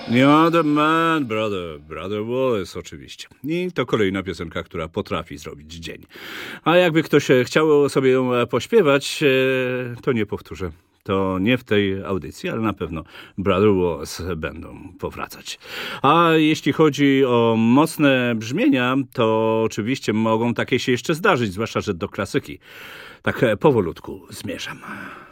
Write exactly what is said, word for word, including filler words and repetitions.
You're the man, brother, brother Wallace oczywiście. I to kolejna piosenka, która potrafi zrobić dzień. A jakby ktoś chciał sobie ją pośpiewać, to nie powtórzę. To nie w tej audycji, ale na pewno Brother Wallace będą powracać. A jeśli chodzi o mocne brzmienia, to oczywiście mogą takie się jeszcze zdarzyć, zwłaszcza, że do klasyki tak powolutku zmierzam.